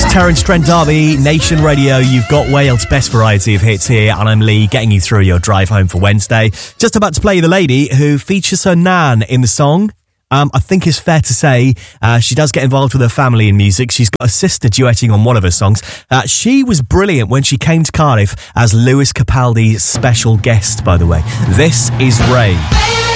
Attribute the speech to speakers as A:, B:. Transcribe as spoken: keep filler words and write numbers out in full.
A: Terence Trent D'Arby, Nation Radio. You've got Wales' best variety of hits here, and I'm Lee, getting you through your drive home for Wednesday. Just about to play the lady who features her nan in the song. Um, I think it's fair to say uh, she does get involved with her family in music. She's got a sister duetting on one of her songs. Uh, she was brilliant when she came to Cardiff as Lewis Capaldi's special guest, by the way. This is Ray.